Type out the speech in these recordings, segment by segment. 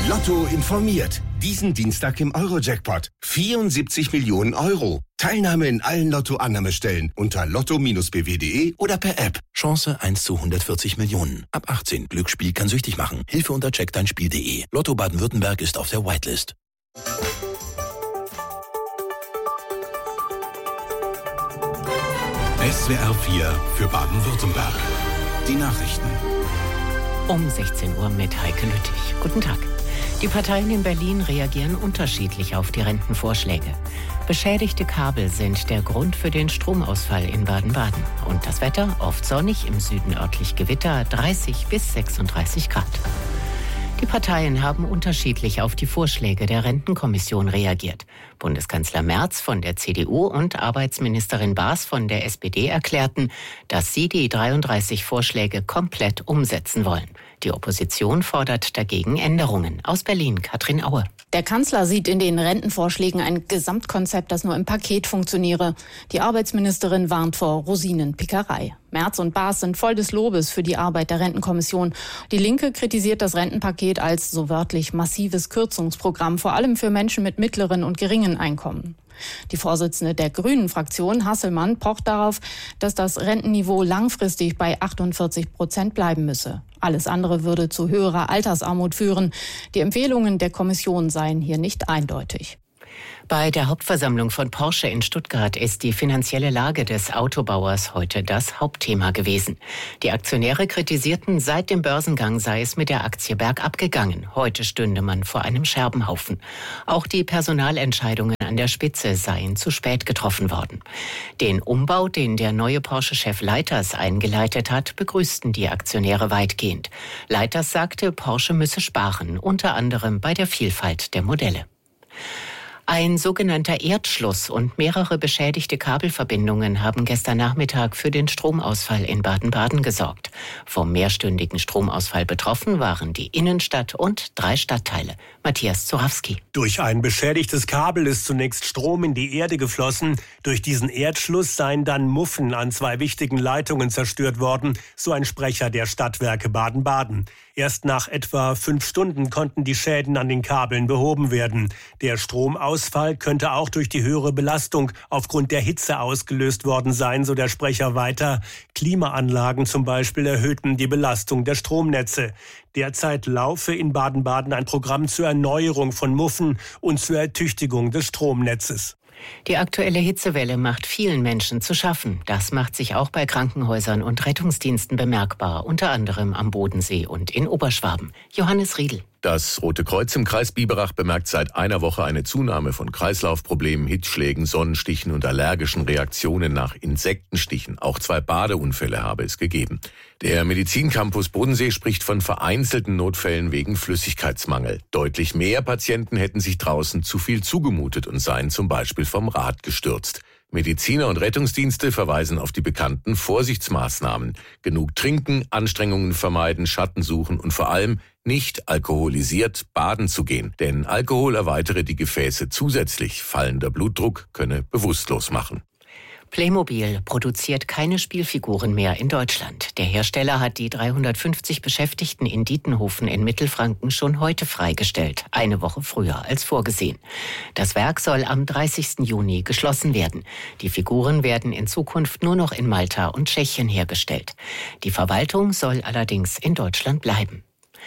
Lotto informiert. Diesen Dienstag im Euro-Jackpot. 74 Millionen Euro. Teilnahme in allen Lotto-Annahmestellen unter lotto-bw.de oder per App. Chance 1 zu 140 Millionen. Ab 18. Glücksspiel kann süchtig machen. Hilfe unter checkdeinspiel.de. Lotto Baden-Württemberg ist auf der Whitelist. SWR 4 für Baden-Württemberg. Die Nachrichten. Um 16 Uhr mit Heike Lüttich. Guten Tag. Die Parteien in Berlin reagieren unterschiedlich auf die Rentenvorschläge. Beschädigte Kabel sind der Grund für den Stromausfall in Baden-Baden. Und das Wetter oft sonnig, im Süden örtlich Gewitter, 30 bis 36 Grad. Die Parteien haben unterschiedlich auf die Vorschläge der Rentenkommission reagiert. Bundeskanzler Merz von der CDU und Arbeitsministerin Baas von der SPD erklärten, dass sie die 33 Vorschläge komplett umsetzen wollen. Die Opposition fordert dagegen Änderungen. Aus Berlin, Katrin Aue. Der Kanzler sieht in den Rentenvorschlägen ein Gesamtkonzept, das nur im Paket funktioniere. Die Arbeitsministerin warnt vor Rosinenpickerei. Merz und Baas sind voll des Lobes für die Arbeit der Rentenkommission. Die Linke kritisiert das Rentenpaket als, so wörtlich, massives Kürzungsprogramm, vor allem für Menschen mit mittleren und geringen Einkommen. Die Vorsitzende der Grünen-Fraktion, Hasselmann, pocht darauf, dass das Rentenniveau langfristig bei 48% bleiben müsse. Alles andere würde zu höherer Altersarmut führen. Die Empfehlungen der Kommission seien hier nicht eindeutig. Bei der Hauptversammlung von Porsche in Stuttgart ist die finanzielle Lage des Autobauers heute das Hauptthema gewesen. Die Aktionäre kritisierten, seit dem Börsengang sei es mit der Aktie bergab gegangen. Heute stünde man vor einem Scherbenhaufen. Auch die Personalentscheidungen an der Spitze seien zu spät getroffen worden. Den Umbau, den der neue Porsche-Chef Leiters eingeleitet hat, begrüßten die Aktionäre weitgehend. Leiters sagte, Porsche müsse sparen, unter anderem bei der Vielfalt der Modelle. Ein sogenannter Erdschluss und mehrere beschädigte Kabelverbindungen haben gestern Nachmittag für den Stromausfall in Baden-Baden gesorgt. Vom mehrstündigen Stromausfall betroffen waren die Innenstadt und 3 Stadtteile. Matthias Zorawski. Durch ein beschädigtes Kabel ist zunächst Strom in die Erde geflossen. Durch diesen Erdschluss seien dann Muffen an 2 wichtigen Leitungen zerstört worden, so ein Sprecher der Stadtwerke Baden-Baden. Erst nach etwa 5 Stunden konnten die Schäden an den Kabeln behoben werden. Der Stromausfall könnte auch durch die höhere Belastung aufgrund der Hitze ausgelöst worden sein, so der Sprecher weiter. Klimaanlagen zum Beispiel erhöhten die Belastung der Stromnetze. Derzeit laufe in Baden-Baden ein Programm zur Erneuerung von Muffen und zur Ertüchtigung des Stromnetzes. Die aktuelle Hitzewelle macht vielen Menschen zu schaffen. Das macht sich auch bei Krankenhäusern und Rettungsdiensten bemerkbar, unter anderem am Bodensee und in Oberschwaben. Johannes Riedl. Das Rote Kreuz im Kreis Biberach bemerkt seit einer Woche eine Zunahme von Kreislaufproblemen, Hitzschlägen, Sonnenstichen und allergischen Reaktionen nach Insektenstichen. Auch 2 Badeunfälle habe es gegeben. Der Medizincampus Bodensee spricht von vereinzelten Notfällen wegen Flüssigkeitsmangel. Deutlich mehr Patienten hätten sich draußen zu viel zugemutet und seien zum Beispiel vom Rad gestürzt. Mediziner und Rettungsdienste verweisen auf die bekannten Vorsichtsmaßnahmen. Genug trinken, Anstrengungen vermeiden, Schatten suchen und vor allem nicht alkoholisiert baden zu gehen. Denn Alkohol erweitere die Gefäße zusätzlich. Fallender Blutdruck könne bewusstlos machen. Playmobil produziert keine Spielfiguren mehr in Deutschland. Der Hersteller hat die 350 Beschäftigten in Dietenhofen in Mittelfranken schon heute freigestellt, eine Woche früher als vorgesehen. Das Werk soll am 30. Juni geschlossen werden. Die Figuren werden in Zukunft nur noch in Malta und Tschechien hergestellt. Die Verwaltung soll allerdings in Deutschland bleiben.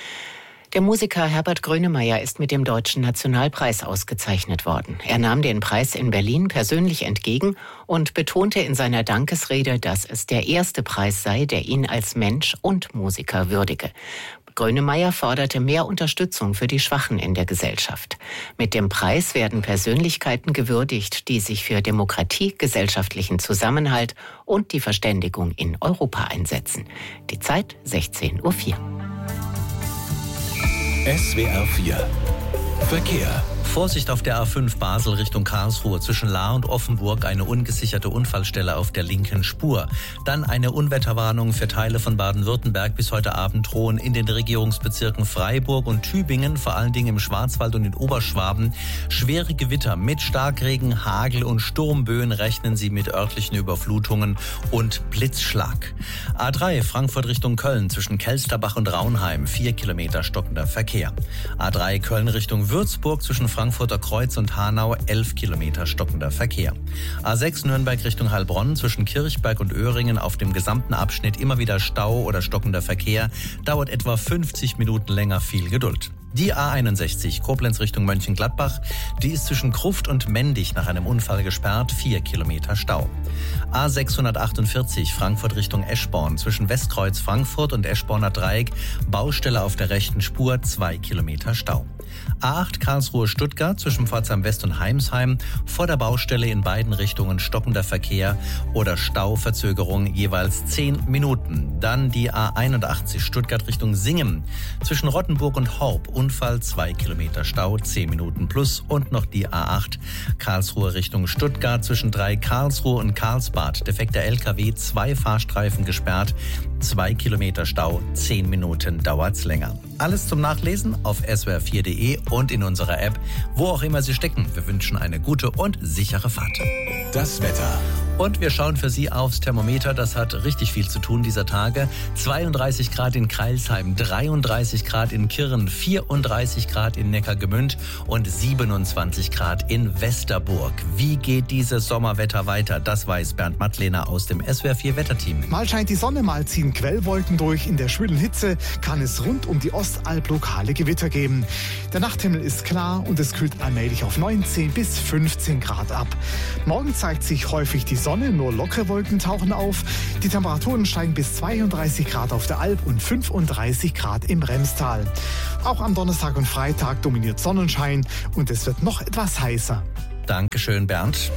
Der Musiker Herbert Grönemeyer ist mit dem Deutschen Nationalpreis ausgezeichnet worden. Er nahm den Preis in Berlin persönlich entgegen und betonte in seiner Dankesrede, dass es der erste Preis sei, der ihn als Mensch und Musiker würdige. Grönemeyer forderte mehr Unterstützung für die Schwachen in der Gesellschaft. Mit dem Preis werden Persönlichkeiten gewürdigt, die sich für Demokratie, gesellschaftlichen Zusammenhalt und die Verständigung in Europa einsetzen. Die Zeit 16:04 Uhr. SWR 4 Verkehr. Vorsicht auf der A5 Basel Richtung Karlsruhe. Zwischen Lahr und Offenburg eine ungesicherte Unfallstelle auf der linken Spur. Dann eine Unwetterwarnung für Teile von Baden-Württemberg bis heute Abend drohen in den Regierungsbezirken Freiburg und Tübingen, vor allen Dingen im Schwarzwald und in Oberschwaben. Schwere Gewitter mit Starkregen, Hagel und Sturmböen rechnen Sie mit örtlichen Überflutungen und Blitzschlag. A3 Frankfurt Richtung Köln zwischen Kelsterbach und Raunheim 4 Kilometer stockender Verkehr. A3 Köln Richtung Würzburg zwischen Frankfurter Kreuz und Hanau 11 Kilometer stockender Verkehr. A6 Nürnberg Richtung Heilbronn zwischen Kirchberg und Öhringen auf dem gesamten Abschnitt immer wieder Stau oder stockender Verkehr. Dauert etwa 50 Minuten länger, viel Geduld. Die A61 Koblenz Richtung Mönchengladbach, die ist zwischen Gruft und Mendig nach einem Unfall gesperrt, 4 Kilometer Stau. A648 Frankfurt Richtung Eschborn zwischen Westkreuz Frankfurt und Eschborner Dreieck, Baustelle auf der rechten Spur, 2 Kilometer Stau. A8 Karlsruhe Stuttgart zwischen Pforzheim West und Heimsheim, vor der Baustelle in beiden Richtungen stockender Verkehr oder Stauverzögerung jeweils 10 Minuten. Dann die A81 Stuttgart Richtung Singen zwischen Rottenburg und Horb, Unfall 2 Kilometer Stau, 10 Minuten plus. Und noch die A8 Karlsruhe Richtung Stuttgart zwischen 3 Karlsruhe und Karlsbad, defekter LKW, 2 Fahrstreifen gesperrt, 2 Kilometer Stau, 10 Minuten dauert's länger. Alles zum Nachlesen auf swr4.de und in unserer App, wo auch immer Sie stecken. Wir wünschen eine gute und sichere Fahrt. Das Wetter. Und wir schauen für Sie aufs Thermometer. Das hat richtig viel zu tun dieser Tage. 32 Grad in Crailsheim, 33 Grad in Kirn, 34 Grad in Neckargemünd und 27 Grad in Westerburg. Wie geht dieses Sommerwetter weiter? Das weiß Bernd Mattlehner aus dem SWR4 Wetterteam. Mal scheint die Sonne, mal ziehen Quellwolken durch. In der schwülen Hitze kann es rund um die Ostalb lokale Gewitter geben. Der Nachthimmel ist klar und es kühlt allmählich auf 19 bis 15 Grad ab. Morgen zeigt sich häufig die Sonne, nur lockere Wolken tauchen auf. Die Temperaturen steigen bis 32 Grad auf der Alb und 35 Grad im Remstal. Auch am Donnerstag und Freitag dominiert Sonnenschein und es wird noch etwas heißer. Dankeschön, Bernd.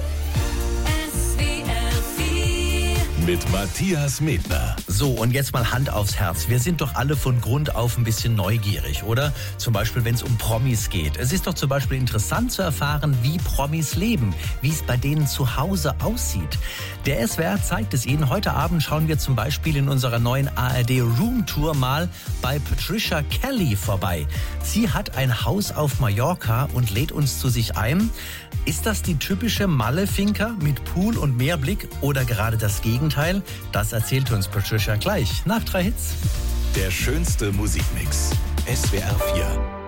Mit Matthias Medner. So, und jetzt mal Hand aufs Herz. Wir sind doch alle von Grund auf ein bisschen neugierig, oder? Zum Beispiel, wenn es um Promis geht. Es ist doch zum Beispiel interessant zu erfahren, wie Promis leben, wie es bei denen zu Hause aussieht. Der SWR zeigt es Ihnen. Heute Abend schauen wir zum Beispiel in unserer neuen ARD Room Tour mal bei Patricia Kelly vorbei. Sie hat ein Haus auf Mallorca und lädt uns zu sich ein. Ist das die typische Malle-Finca mit Pool und Meerblick oder gerade das Gegenteil? Das erzählt uns Patricia gleich nach 3 Hits. Der schönste Musikmix. SWR 4.